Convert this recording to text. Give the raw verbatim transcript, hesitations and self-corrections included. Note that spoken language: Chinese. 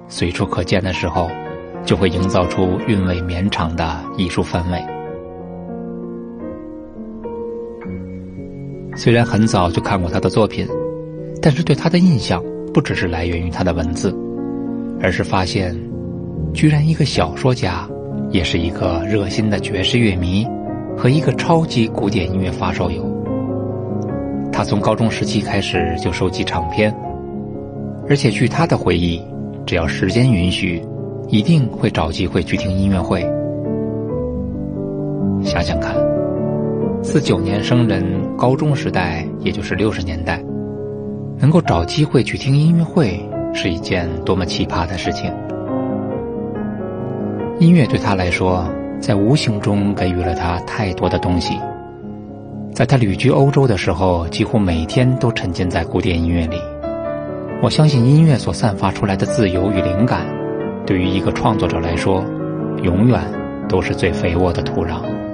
随处可见的时候，就会营造出韵味绵长的艺术氛围。虽然很早就看过他的作品，但是对他的印象不只是来源于他的文字，而是发现居然一个小说家也是一个热心的爵士乐迷和一个超级古典音乐发烧友。他从高中时期开始就收集唱片，而且据他的回忆，只要时间允许，一定会找机会去听音乐会。想想看，四九年生人，高中时代也就是六十年代，能够找机会去听音乐会是一件多么奇葩的事情。音乐对他来说，在无形中给予了他太多的东西。在他旅居欧洲的时候，几乎每天都沉浸在古典音乐里。我相信音乐所散发出来的自由与灵感，对于一个创作者来说，永远都是最肥沃的土壤。